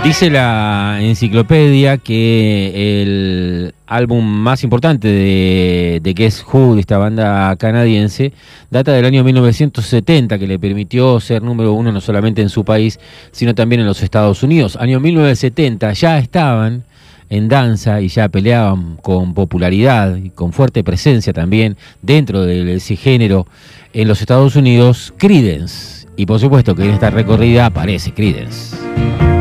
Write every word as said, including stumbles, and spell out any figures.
Dice la enciclopedia que el álbum más importante de, de Guess Who, de esta banda canadiense, data del año mil novecientos setenta, que le permitió ser número uno no solamente en su país, sino también en los Estados Unidos. Año mil novecientos setenta, ya estaban en danza y ya peleaban con popularidad y con fuerte presencia también dentro de ese género en los Estados Unidos, Creedence. Y por supuesto que en esta recorrida aparece Creedence.